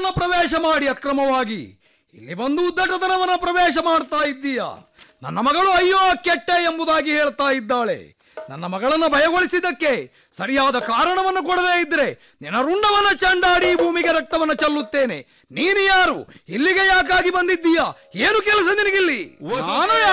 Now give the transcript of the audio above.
ಮನೆಯನ್ನ ಪ್ರವೇಶ ಮಾಡಿ ಅಕ್ರಮವಾಗಿ ಇಲ್ಲಿ ಬಂದು ಉದ್ದಟತನವನ್ನ ಪ್ರವೇಶ ಮಾಡ್ತಾ ಇದ್ದೀಯ. ನನ್ನ ಮಗಳು ಅಯ್ಯೋ ಕೆಟ್ಟೆ ಎಂಬುದಾಗಿ ಹೇಳ್ತಾ ಇದ್ದಾಳೆ. ನನ್ನ ಮಗಳನ್ನು ಭಯಗೊಳಿಸಿದ್ದಕ್ಕೆ ಸರಿಯಾದ ಕಾರಣವನ್ನು ಕೊಡದೇ ಇದ್ರೆ ನಿನ್ನ ರುಂಡವನ್ನ ಚಂಡಾಡಿ ಭೂಮಿಗೆ ರಕ್ತವನ್ನು ಚೆಲ್ಲುತ್ತೇನೆ. ನೀನು ಯಾರು? ಇಲ್ಲಿಗೆ ಯಾಕಾಗಿ ಬಂದಿದ್ದೀಯಾ? ಏನು ಕೆಲಸ ನಿನಗಿಲ್ಲಿ? ನಾನು